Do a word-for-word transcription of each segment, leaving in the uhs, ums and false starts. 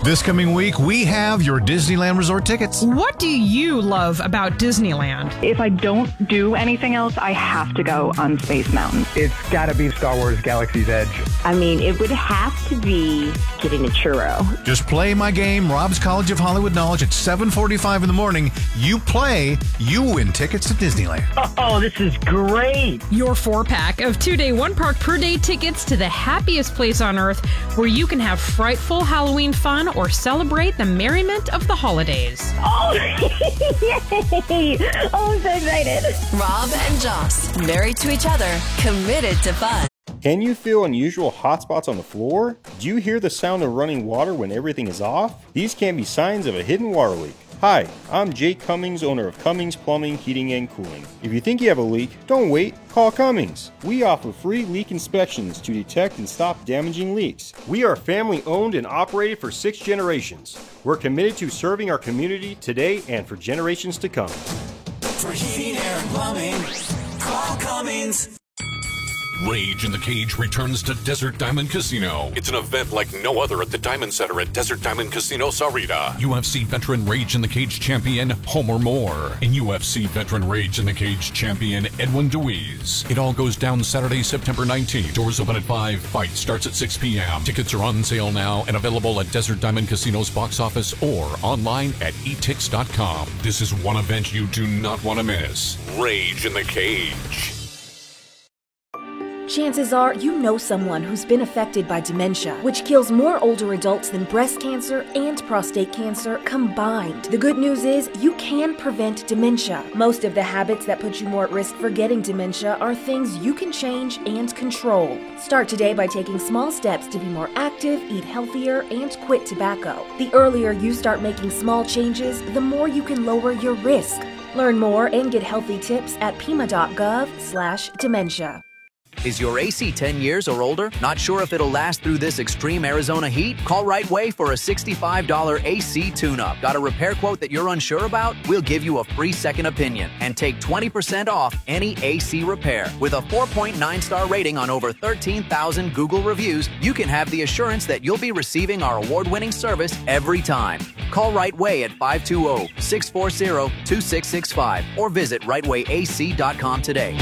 This coming week, we have your Disneyland Resort tickets. What do you love about Disneyland? If I don't do anything else, I have to go on Space Mountain. It's got to be Star Wars Galaxy's Edge. I mean, it would have to be getting a churro. Just play my game, Rob's College of Hollywood Knowledge, at seven forty-five in the morning. You play, you win tickets to Disneyland. Oh, this is great. Your four-pack of two-day, one-park per-day tickets to the happiest place on Earth where you can have frightful Halloween fun or celebrate the merriment of the holidays. Oh, yay! Oh, I'm so excited. Rob and Joss, married to each other, committed to fun. Can you feel unusual hot spots on the floor? Do you hear the sound of running water when everything is off? These can be signs of a hidden water leak. Hi, I'm Jake Cummings, owner of Cummings Plumbing, Heating, and Cooling. If you think you have a leak, don't wait, call Cummings. We offer free leak inspections to detect and stop damaging leaks. We are family owned and operated for six generations. We're committed to serving our community today and for generations to come. For heating, air, and plumbing, call Cummings. Rage in the Cage returns to Desert Diamond Casino. It's an event like no other at the Diamond Center at Desert Diamond Casino Sahuarita. U F C veteran Rage in the Cage champion Homer Moore and U F C veteran Rage in the Cage champion Edwin Deweese. It all goes down Saturday, September nineteenth. Doors open at five. Fight starts at six p.m. Tickets are on sale now and available at Desert Diamond Casino's box office or online at e tix dot com. This is one event you do not want to miss. Rage in the Cage. Chances are you know someone who's been affected by dementia, which kills more older adults than breast cancer and prostate cancer combined. The good news is you can prevent dementia. Most of the habits that put you more at risk for getting dementia are things you can change and control. Start today by taking small steps to be more active, eat healthier, and quit tobacco. The earlier you start making small changes, the more you can lower your risk. Learn more and get healthy tips at pima dot gov slash dementia. Is your A C ten years or older? Not sure if it'll last through this extreme Arizona heat? Call Right Way for a sixty-five dollars A C tune-up. Got a repair quote that you're unsure about? We'll give you a free second opinion and take twenty percent off any A C repair. With a four point nine star rating on over thirteen thousand Google reviews, you can have the assurance that you'll be receiving our award-winning service every time. Call Right Way at five two zero, six four zero, two six six five or visit right way a c dot com today.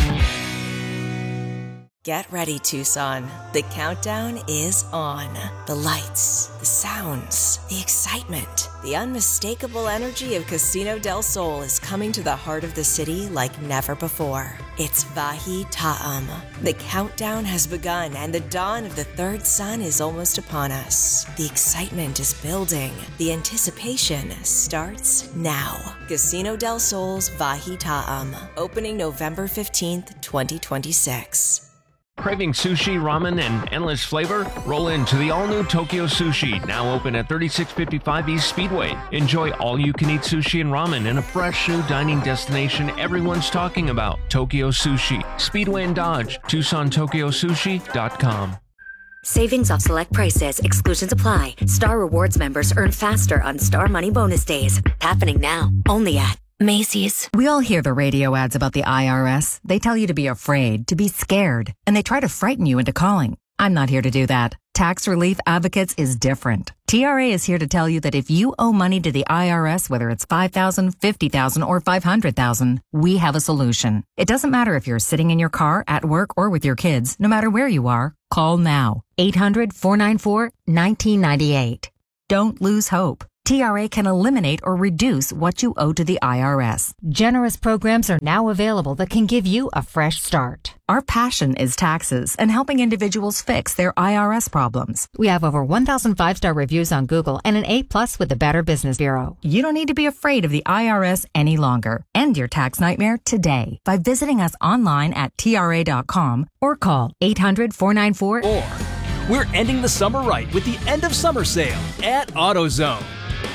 Get ready, Tucson. The countdown is on. The lights, the sounds, the excitement, the unmistakable energy of Casino del Sol is coming to the heart of the city like never before. It's Vahi Ta'am. The countdown has begun and the dawn of the third sun is almost upon us. The excitement is building. The anticipation starts now. Casino del Sol's Vahi Ta'am, opening November fifteenth, twenty twenty-six. Craving sushi, ramen, and endless flavor? Roll into the all-new Tokyo Sushi, now open at thirty-six fifty-five East Speedway. Enjoy all-you-can-eat sushi and ramen in a fresh new dining destination everyone's talking about. Tokyo Sushi, Speedway and Dodge, Tucson Tokyo Sushi dot com. Savings off select prices. Exclusions apply. Star Rewards members earn faster on Star Money Bonus Days. Happening now. Only at Macy's. We all hear the radio ads about the I R S. They tell you to be afraid, to be scared, and they try to frighten you into calling. I'm not here to do that. Tax Relief Advocates is different. T R A is here to tell you that if you owe money to the I R S, whether it's five thousand dollars, fifty thousand dollars, or five hundred thousand dollars, we have a solution. It doesn't matter if you're sitting in your car, at work, or with your kids. No matter where you are, call now. eight hundred, four nine four, one nine nine eight. Don't lose hope. T R A can eliminate or reduce what you owe to the I R S. Generous programs are now available that can give you a fresh start. Our passion is taxes and helping individuals fix their I R S problems. We have over one thousand five-star reviews on Google and an A plus with the Better Business Bureau. You don't need to be afraid of the I R S any longer. End your tax nightmare today by visiting us online at T R A dot com or call eight hundred, four nine four. Or we're ending the summer right with the end of summer sale at AutoZone.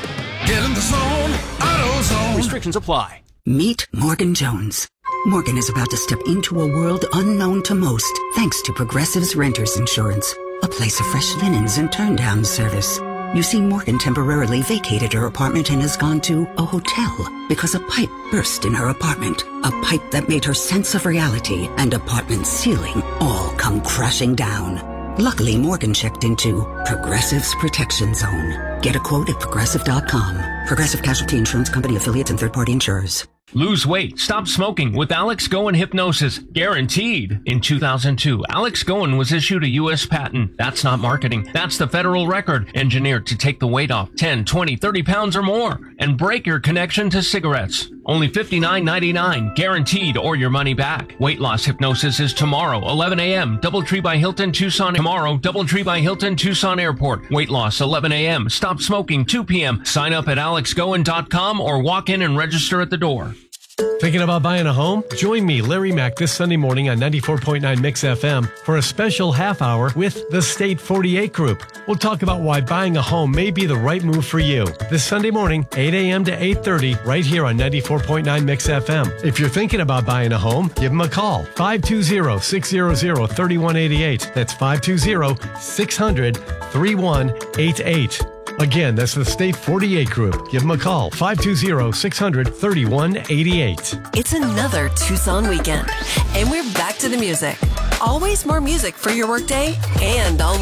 Get in the zone, AutoZone. Restrictions apply. Meet Morgan Jones. Morgan is about to step into a world unknown to most, thanks to Progressive's Renters Insurance, a place of fresh linens and turn-down service. You see, Morgan temporarily vacated her apartment and has gone to a hotel because a pipe burst in her apartment, a pipe that made her sense of reality and apartment ceiling all come crashing down. Luckily, Morgan checked into Progressive's Protection Zone. Get a quote at progressive dot com. Progressive Casualty Insurance Company, affiliates, and third-party insurers. Lose weight, stop smoking with Alex Goen Hypnosis, guaranteed. In two thousand two, Alex Goen was issued a U S patent. That's not marketing. That's the federal record, engineered to take the weight off ten, twenty, thirty pounds or more and break your connection to cigarettes. Only fifty-nine ninety-nine, guaranteed, or your money back. Weight loss hypnosis is tomorrow, eleven a.m., Doubletree by Hilton, Tucson. Tomorrow, Doubletree by Hilton, Tucson Airport. Weight loss, eleven a.m., stop smoking, two p.m. Sign up at alex goen dot com or walk in and register at the door. Thinking about buying a home? Join me, Larry Mack, this Sunday morning on ninety-four point nine Mix F M for a special half hour with the State forty-eight Group. We'll talk about why buying a home may be the right move for you. This Sunday morning, eight a.m. to eight thirty, right here on ninety-four point nine Mix F M. If you're thinking about buying a home, give them a call. five two zero, six zero zero, three one eight eight. That's five two zero, six hundred, three one eight eight. Again, that's the State forty-eight Group. Give them a call, five two zero, six hundred, three one eight eight. It's another Tucson weekend, and we're back to the music. Always more music for your workday and all